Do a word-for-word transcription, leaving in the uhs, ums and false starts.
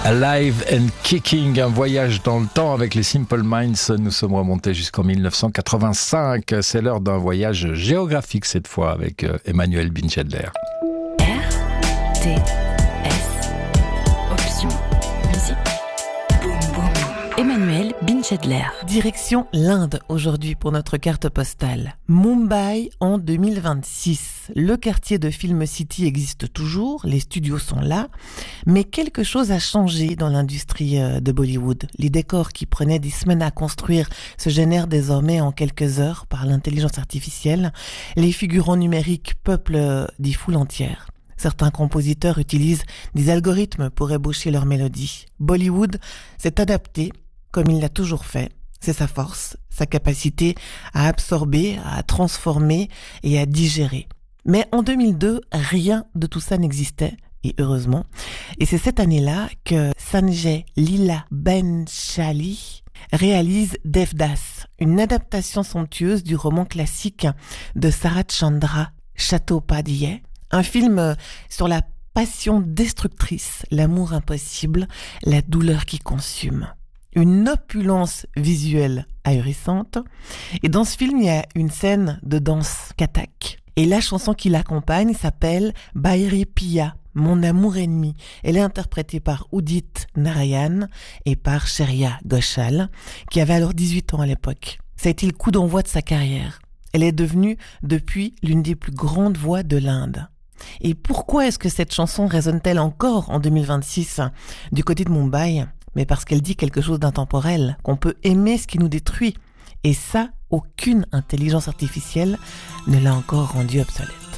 Alive and Kicking, un voyage dans le temps avec les Simple Minds. Nous sommes remontés jusqu'en dix-neuf cent quatre-vingt-cinq. C'est l'heure d'un voyage géographique cette fois avec Emmanuel Binchedler. R T S Option Musique. Boum boum. Emmanuel Binchedler. Direction l'Inde aujourd'hui pour notre carte postale. Mumbai en deux mille vingt-six. Le quartier de Film City existe toujours, les studios sont là, mais quelque chose a changé dans l'industrie de Bollywood. Les décors qui prenaient des semaines à construire se génèrent désormais en quelques heures par l'intelligence artificielle. Les figurants numériques peuplent des foules entières. Certains compositeurs utilisent des algorithmes pour ébaucher leurs mélodies. Bollywood s'est adapté comme il l'a toujours fait. C'est sa force, sa capacité à absorber, à transformer et à digérer. Mais en deux mille deux, rien de tout ça n'existait, et heureusement. Et c'est cette année-là que Sanjay Leela Bhansali réalise Devdas, une adaptation somptueuse du roman classique de Sarat Chandra Chattopadhyay, un film sur la passion destructrice, l'amour impossible, la douleur qui consume. Une opulence visuelle ahurissante. Et dans ce film, il y a une scène de danse kathak. Et la chanson qui l'accompagne s'appelle Bairi Piya, Mon amour ennemi. Elle est interprétée par Udit Narayan et par Shreya Ghoshal, qui avait alors dix-huit ans à l'époque. Ça a été le coup d'envoi de sa carrière. Elle est devenue, depuis, l'une des plus grandes voix de l'Inde. Et pourquoi est-ce que cette chanson résonne-t-elle encore en deux mille vingt-six du côté de Mumbai ? Mais parce qu'elle dit quelque chose d'intemporel, qu'on peut aimer ce qui nous détruit. Et ça, aucune intelligence artificielle ne l'a encore rendu obsolète.